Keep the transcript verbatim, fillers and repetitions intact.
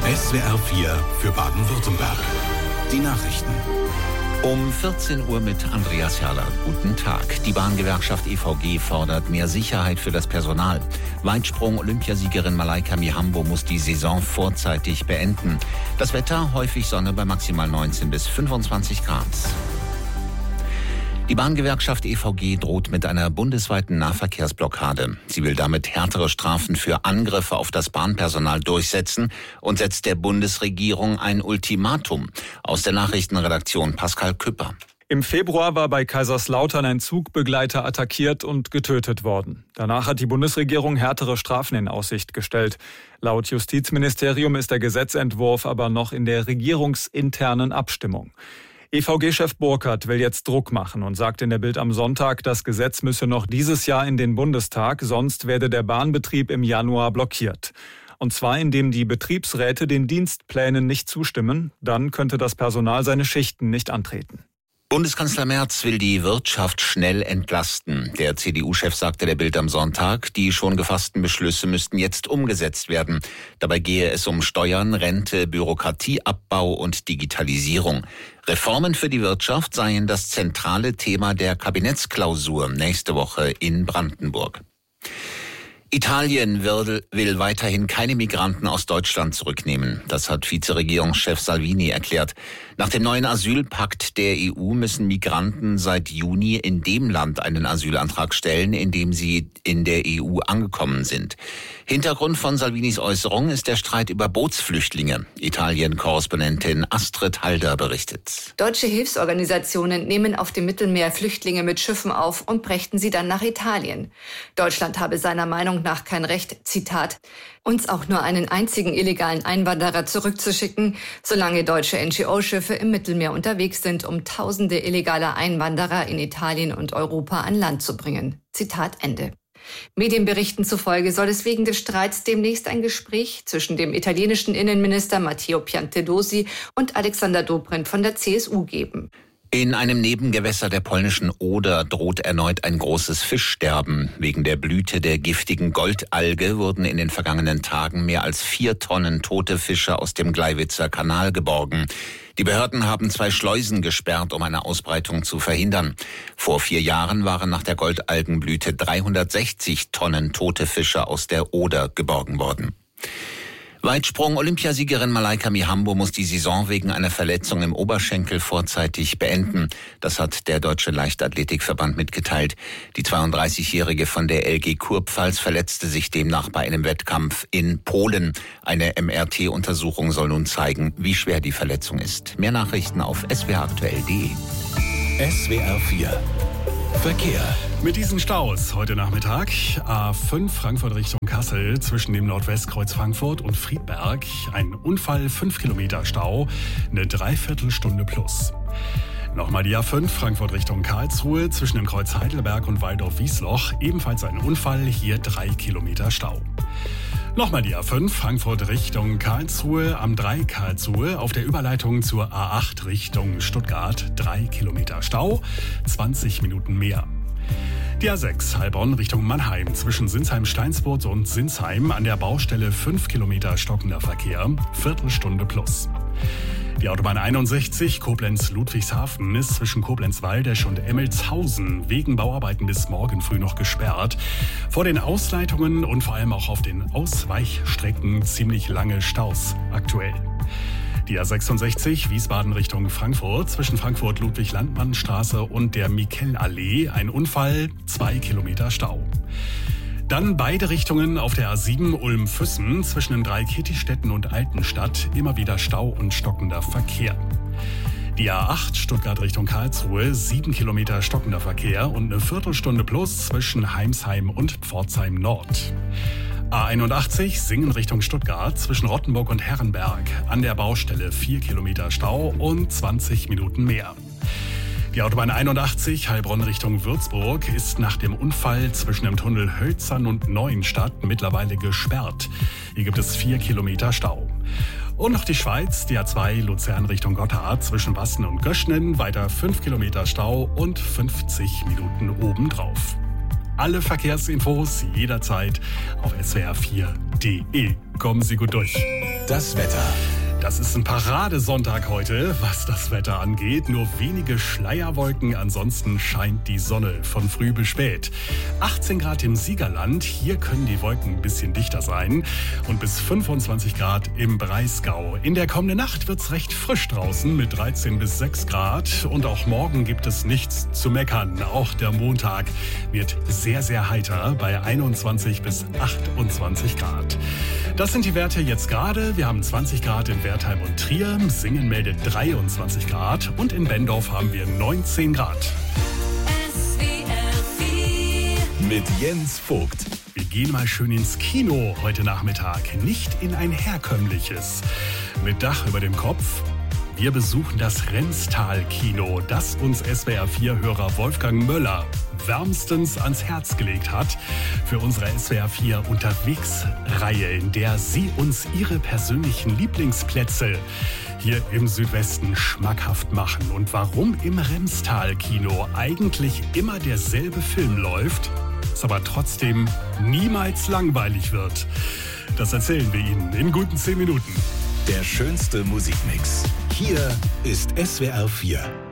S W R vier für Baden-Württemberg. Die Nachrichten. Um vierzehn Uhr mit Andreas Herrler. Guten Tag. Die Bahngewerkschaft E V G fordert mehr Sicherheit für das Personal. Weitsprung-Olympiasiegerin Malaika Mihambo muss die Saison vorzeitig beenden. Das Wetter, häufig Sonne bei maximal neunzehn bis fünfundzwanzig Grad. Die Bahngewerkschaft E V G droht mit einer bundesweiten Nahverkehrsblockade. Sie will damit härtere Strafen für Angriffe auf das Bahnpersonal durchsetzen und setzt der Bundesregierung ein Ultimatum. Aus der Nachrichtenredaktion Pascal Küpper. Im Februar war bei Kaiserslautern ein Zugbegleiter attackiert und getötet worden. Danach hat die Bundesregierung härtere Strafen in Aussicht gestellt. Laut Justizministerium ist der Gesetzentwurf aber noch in der regierungsinternen Abstimmung. E V G-Chef Burkhardt will jetzt Druck machen und sagt in der Bild am Sonntag, das Gesetz müsse noch dieses Jahr in den Bundestag, sonst werde der Bahnbetrieb im Januar blockiert. Und zwar indem die Betriebsräte den Dienstplänen nicht zustimmen, dann könnte das Personal seine Schichten nicht antreten. Bundeskanzler Merz will die Wirtschaft schnell entlasten. Der C D U-Chef sagte der Bild am Sonntag, die schon gefassten Beschlüsse müssten jetzt umgesetzt werden. Dabei gehe es um Steuern, Rente, Bürokratieabbau und Digitalisierung. Reformen für die Wirtschaft seien das zentrale Thema der Kabinettsklausur nächste Woche in Brandenburg. Italien will, will weiterhin keine Migranten aus Deutschland zurücknehmen. Das hat Vizeregierungschef Salvini erklärt. Nach dem neuen Asylpakt der E U müssen Migranten seit Juni in dem Land einen Asylantrag stellen, in dem sie in der E U angekommen sind. Hintergrund von Salvinis Äußerung ist der Streit über Bootsflüchtlinge. Italien-Korrespondentin Astrid Halder berichtet. Deutsche Hilfsorganisationen nehmen auf dem Mittelmeer Flüchtlinge mit Schiffen auf und brächten sie dann nach Italien. Deutschland habe seiner Meinung nach kein Recht, Zitat, uns auch nur einen einzigen illegalen Einwanderer zurückzuschicken, solange deutsche N G O-Schiffe im Mittelmeer unterwegs sind, um tausende illegaler Einwanderer in Italien und Europa an Land zu bringen. Zitat Ende. Medienberichten zufolge soll es wegen des Streits demnächst ein Gespräch zwischen dem italienischen Innenminister Matteo Piantedosi und Alexander Dobrindt von der C S U geben. In einem Nebengewässer der polnischen Oder droht erneut ein großes Fischsterben. Wegen der Blüte der giftigen Goldalge wurden in den vergangenen Tagen mehr als vier Tonnen tote Fische aus dem Gleiwitzer Kanal geborgen. Die Behörden haben zwei Schleusen gesperrt, um eine Ausbreitung zu verhindern. Vor vier Jahren waren nach der Goldalgenblüte dreihundertsechzig Tonnen tote Fische aus der Oder geborgen worden. Weitsprung-Olympiasiegerin Malaika Mihambo muss die Saison wegen einer Verletzung im Oberschenkel vorzeitig beenden. Das hat der Deutsche Leichtathletikverband mitgeteilt. Die zweiunddreißigjährige von der L G Kurpfalz verletzte sich demnach bei einem Wettkampf in Polen. Eine M R T-Untersuchung soll nun zeigen, wie schwer die Verletzung ist. Mehr Nachrichten auf s w r aktuell punkt d e. S W R vier Verkehr. Mit diesen Staus heute Nachmittag A fünf Frankfurt Richtung Kassel zwischen dem Nordwestkreuz Frankfurt und Friedberg. Ein Unfall, fünf Kilometer Stau, eine Dreiviertelstunde plus. Nochmal die A fünf Frankfurt Richtung Karlsruhe zwischen dem Kreuz Heidelberg und Waldorf-Wiesloch. Ebenfalls ein Unfall, hier drei Kilometer Stau. Nochmal die A fünf Frankfurt Richtung Karlsruhe am drei Karlsruhe auf der Überleitung zur A acht Richtung Stuttgart. drei Kilometer Stau, zwanzig Minuten mehr. Die A sechs Heilbronn Richtung Mannheim zwischen Sinsheim-Steinsburg und Sinsheim an der Baustelle fünf Kilometer stockender Verkehr, Viertelstunde plus. Die Autobahn einundsechzig Koblenz-Ludwigshafen ist zwischen Koblenz-Waldesch und Emmelshausen wegen Bauarbeiten bis morgen früh noch gesperrt. Vor den Ausleitungen und vor allem auch auf den Ausweichstrecken ziemlich lange Staus aktuell. Die A sechsundsechzig Wiesbaden Richtung Frankfurt zwischen Frankfurt-Ludwig-Landmann-Straße und der Mikel-Allee ein Unfall, zwei Kilometer Stau. Dann beide Richtungen auf der A sieben Ulm-Füssen zwischen den drei Kittistädten und Altenstadt immer wieder Stau und stockender Verkehr. Die A acht Stuttgart Richtung Karlsruhe, sieben Kilometer stockender Verkehr und eine Viertelstunde plus zwischen Heimsheim und Pforzheim Nord. A einundachtzig Singen Richtung Stuttgart zwischen Rottenburg und Herrenberg an der Baustelle vier Kilometer Stau und zwanzig Minuten mehr. Die Autobahn einundachtzig Heilbronn Richtung Würzburg ist nach dem Unfall zwischen dem Tunnel Hölzern und Neuenstadt mittlerweile gesperrt. Hier gibt es vier Kilometer Stau. Und noch die Schweiz, die A zwei Luzern Richtung Gotthard zwischen Wassen und Göschnen, weiter fünf Kilometer Stau und fünfzig Minuten obendrauf. Alle Verkehrsinfos jederzeit auf S W R vier punkt D E. Kommen Sie gut durch. das Wetter. Das ist ein Paradesonntag heute, was das Wetter angeht. Nur wenige Schleierwolken, ansonsten scheint die Sonne von früh bis spät. achtzehn Grad im Siegerland, hier können die Wolken ein bisschen dichter sein. Und bis fünfundzwanzig Grad im Breisgau. In der kommenden Nacht wird's recht frisch draußen mit dreizehn bis sechs Grad. Und auch morgen gibt es nichts zu meckern. Auch der Montag wird sehr, sehr heiter bei einundzwanzig bis achtundzwanzig Grad. Das sind die Werte jetzt gerade. Wir haben zwanzig Grad in Wertheim und Trier, Singen meldet dreiundzwanzig Grad und in Bendorf haben wir neunzehn Grad. Mit Jens Vogt. Wir gehen mal schön ins Kino heute Nachmittag, nicht in ein herkömmliches. Mit Dach über dem Kopf. Wir besuchen das Remstal-Kino, das uns S W R vier Hörer Wolfgang Möller wärmstens ans Herz gelegt hat für unsere S W R vier Unterwegs-Reihe, in der sie uns ihre persönlichen Lieblingsplätze hier im Südwesten schmackhaft machen. Und warum im Remstal-Kino eigentlich immer derselbe Film läuft, es aber trotzdem niemals langweilig wird. Das erzählen wir Ihnen in guten zehn Minuten. Der schönste Musikmix. Hier ist S W R vier.